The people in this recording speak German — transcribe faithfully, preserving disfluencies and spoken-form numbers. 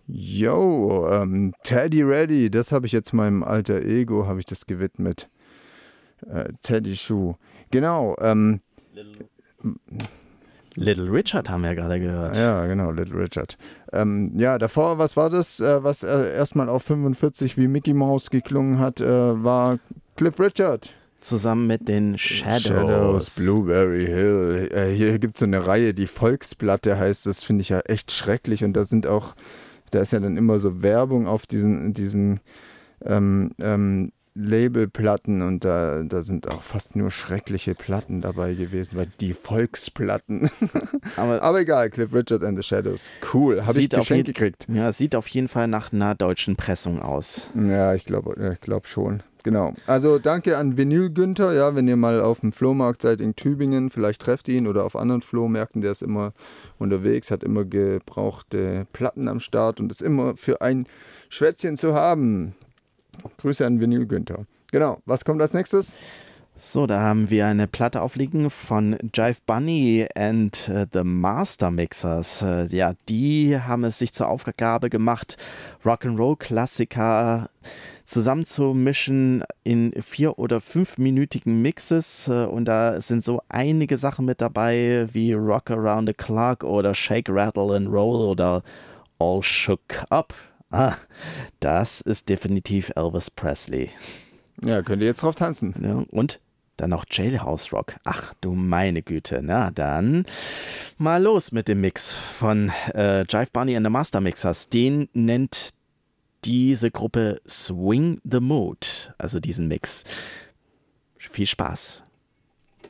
Yo, ähm, Teddy Ready, das habe ich jetzt meinem alter Ego, habe ich das gewidmet. Äh, Teddy Schuh. Genau, ähm, Little, Little Richard haben wir ja gerade gehört. Ja, genau, Little Richard. Ähm, ja, davor, was war das, äh, was äh, erstmal auf fünfundvierzig wie Mickey Mouse geklungen hat, äh, war Cliff Richard. Zusammen mit den Shadows. Shadows, Blueberry Hill. Äh, hier gibt es so eine Reihe, die Volksplatte heißt, das finde ich ja echt schrecklich. Und da sind auch, da ist ja dann immer so Werbung auf diesen, diesen ähm, ähm, Labelplatten und da, da sind auch fast nur schreckliche Platten dabei gewesen, weil die Volksplatten. Aber, Aber egal, Cliff Richard and the Shadows. Cool, habe ich geschenkt gekriegt. Ja, sieht auf jeden Fall nach einer deutschen Pressung aus. Ja, ich glaube ich glaub schon. Genau. Also danke an Vinyl Günther, ja, wenn ihr mal auf dem Flohmarkt seid in Tübingen, vielleicht trefft ihn oder auf anderen Flohmärkten, der ist immer unterwegs, hat immer gebrauchte Platten am Start und ist immer für ein Schwätzchen zu haben. Grüße an Vinyl Günther. Genau, was kommt als nächstes? So, da haben wir eine Platte aufliegen von Jive Bunny and uh, the Master Mixers. Uh, ja, die haben es sich zur Aufgabe gemacht, Rock'n'Roll-Klassiker zusammenzumischen in vier- oder fünfminütigen Mixes. Uh, und da sind so einige Sachen mit dabei, wie Rock Around the Clock oder Shake, Rattle and Roll oder All Shook Up. Ah, das ist definitiv Elvis Presley. Ja, könnt ihr jetzt drauf tanzen. Ja, und dann noch Jailhouse Rock. Ach du meine Güte. Na dann mal los mit dem Mix von äh, Jive Bunny and the Master Mixers. Den nennt diese Gruppe Swing the Mood, also diesen Mix. Viel Spaß.